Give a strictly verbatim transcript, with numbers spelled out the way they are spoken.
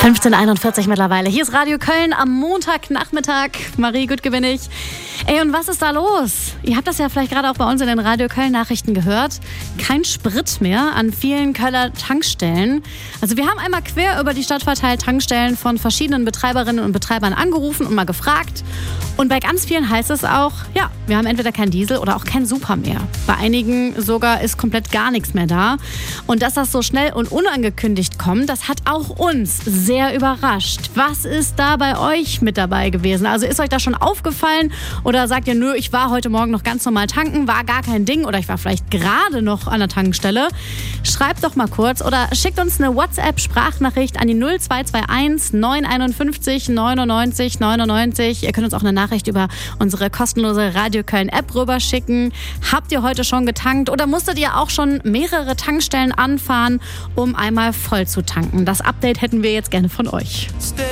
fünfzehn Uhr einundvierzig mittlerweile. Hier ist Radio Köln am Montagnachmittag. Marie Gutgewinnig. Ey, und was ist da los? Ihr habt das ja vielleicht gerade auch bei uns in den Radio Köln Nachrichten gehört. Kein Sprit mehr an vielen Kölner Tankstellen. Also wir haben einmal quer über die Stadt verteilt Tankstellen von verschiedenen Betreiberinnen und Betreibern angerufen und mal gefragt. Und bei ganz vielen heißt es auch, ja, wir haben entweder kein Diesel oder auch kein Super mehr. Bei einigen sogar ist komplett gar nichts mehr da. Und dass das so schnell und unangekündigt kommt, das hat auch uns sehr überrascht. Was ist da bei euch mit dabei gewesen? Also ist euch das schon aufgefallen oder sagt ihr, nö, ich war heute Morgen noch ganz normal tanken, war gar kein Ding oder ich war vielleicht gerade noch an der Tankstelle? Schreibt doch mal kurz oder schickt uns eine WhatsApp-Sprachnachricht an die null zwei zwei eins neun fünf eins neunundneunzig neunundneunzig. Ihr könnt uns auch eine Nachricht über unsere kostenlose Radio Köln App rüberschicken. Habt ihr heute schon getankt oder musstet ihr auch schon mehrere Tankstellen anfahren, um einmal voll zu tanken? Das Update hätten wir jetzt gerne von euch.